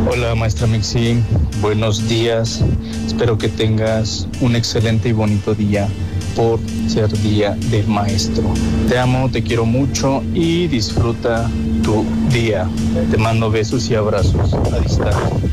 Hola maestra Mixi, buenos días. Espero que tengas un excelente y bonito día por ser día del maestro. Te amo, te quiero mucho y disfruta tu día. Te mando besos y abrazos a distancia.